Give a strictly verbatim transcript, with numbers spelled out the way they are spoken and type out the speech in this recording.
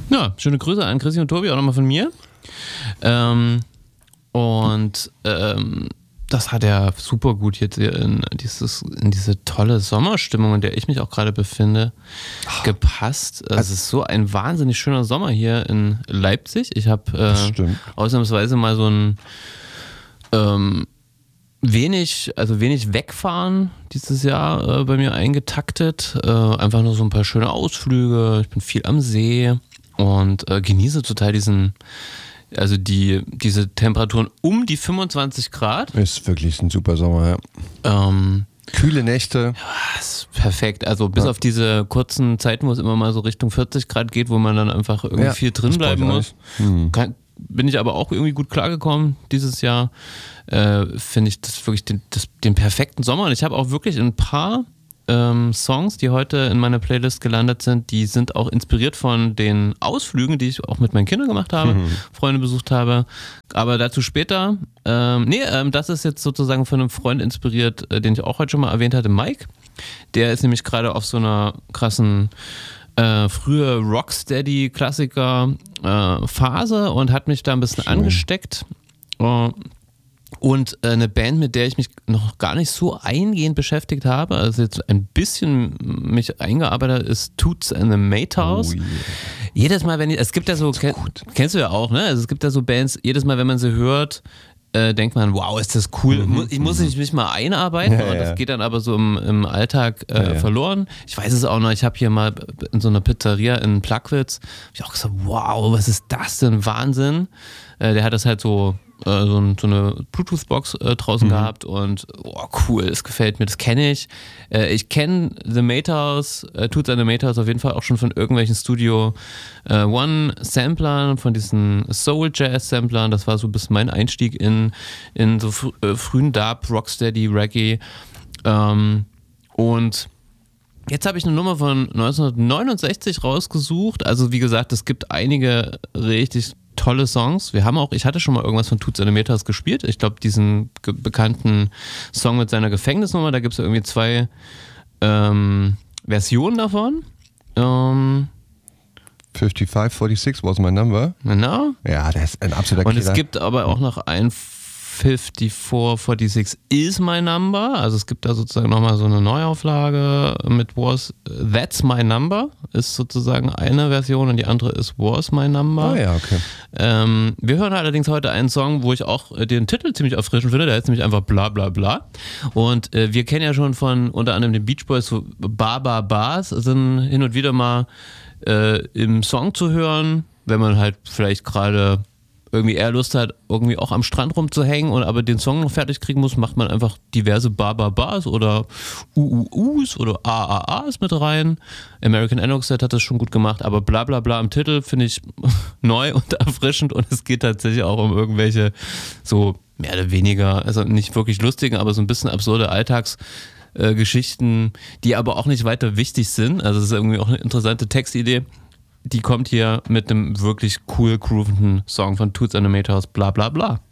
Ja, schöne Grüße an Chrissy und Tobi, auch nochmal von mir. Ähm, und ähm, das hat ja super gut jetzt in, dieses, in diese tolle Sommerstimmung, in der ich mich auch gerade befinde, gepasst. Es ist so ein wahnsinnig schöner Sommer hier in Leipzig. Ich habe äh, ausnahmsweise mal so ein ähm, wenig, also wenig wegfahren dieses Jahr äh, bei mir eingetaktet. Äh, einfach nur so ein paar schöne Ausflüge. Ich bin viel am See und äh, genieße total diesen Also die, diese Temperaturen um die fünfundzwanzig Grad. Ist wirklich ein super Sommer, ja. Ähm, Kühle Nächte. Ja, ist perfekt. Also bis ja. auf diese kurzen Zeiten, wo es immer mal so Richtung vierzig Grad geht, wo man dann einfach irgendwie ja, viel drin bleiben muss. Hm. Kann, bin ich aber auch irgendwie gut klargekommen dieses Jahr. Äh, finde ich das wirklich den, das, den perfekten Sommer. Und ich habe auch wirklich ein paar Ähm, Songs, die heute in meiner Playlist gelandet sind, die sind auch inspiriert von den Ausflügen, die ich auch mit meinen Kindern gemacht habe, mhm. Freunde besucht habe. Aber dazu später. Ähm, nee, ähm, das ist jetzt sozusagen von einem Freund inspiriert, äh, den ich auch heute schon mal erwähnt hatte, Mike. Der ist nämlich gerade auf so einer krassen äh, frühe Rocksteady-Klassiker-Phase äh, und hat mich da ein bisschen Schön. angesteckt. Äh, Und eine Band, mit der ich mich noch gar nicht so eingehend beschäftigt habe, also jetzt ein bisschen mich eingearbeitet, ist Toots and the Maytals. Oh yeah. Jedes Mal, wenn ich, es gibt ja so, kenn, kennst du ja auch, ne? Also es gibt ja so Bands, jedes Mal, wenn man sie hört, äh, denkt man, wow, ist das cool. Mhm. Ich muss mich mal einarbeiten, ja, und das ja. geht dann aber so im, im Alltag äh, ja, ja. verloren. Ich weiß es auch noch, ich habe hier mal in so einer Pizzeria in Plagwitz, hab ich auch gesagt, wow, was ist das denn? Wahnsinn. Äh, der hat das halt so So, ein, so eine Bluetooth-Box äh, draußen mhm. gehabt und oh, cool, das gefällt mir, das kenne ich. Äh, ich kenne The Maytals, äh, Toots and the Maytals auf jeden Fall auch schon von irgendwelchen Studio äh, One-Samplern, von diesen Soul-Jazz-Samplern. Das war so bis mein Einstieg in, in so fr- äh, frühen Dub, Rocksteady, Reggae. Ähm, und jetzt habe ich eine Nummer von neunzehnhundertneunundsechzig rausgesucht. Also wie gesagt, es gibt einige richtig tolle Songs. Wir haben auch, ich hatte schon mal irgendwas von Toots and the Maytals gespielt. Ich glaube, diesen ge- bekannten Song mit seiner Gefängnisnummer, da gibt es irgendwie zwei ähm, Versionen davon. Ähm, fünfundfünfzig sechsundvierzig was my number. Genau. Ja, das ist ein absoluter Killer. Und Killer. es gibt aber auch noch ein fünfundfünfzig sechsundvierzig is my number. Also es gibt da sozusagen nochmal so eine Neuauflage mit Was That's my number ist sozusagen eine Version und die andere ist Was my number. Ah ja, okay. Ähm, wir hören allerdings heute einen Song, wo ich auch den Titel ziemlich erfrischend finde. Der heißt nämlich einfach Bla Bla Bla. Und äh, wir kennen ja schon von unter anderem den Beach Boys so Ba Ba Bas sind hin und wieder mal äh, im Song zu hören, wenn man halt vielleicht gerade irgendwie eher Lust hat, irgendwie auch am Strand rumzuhängen und aber den Song noch fertig kriegen muss, macht man einfach diverse Ba-Ba-Bas oder U-U-Us oder A-A-As mit rein. American Anoxide hat das schon gut gemacht, aber bla bla bla im Titel finde ich neu und erfrischend und es geht tatsächlich auch um irgendwelche so mehr oder weniger, also nicht wirklich lustigen, aber so ein bisschen absurde Alltagsgeschichten, die aber auch nicht weiter wichtig sind. Also es ist irgendwie auch eine interessante Textidee. Die kommt hier mit einem wirklich cool groovenden Song von Toots and the Maytals, Bla Bla Bla.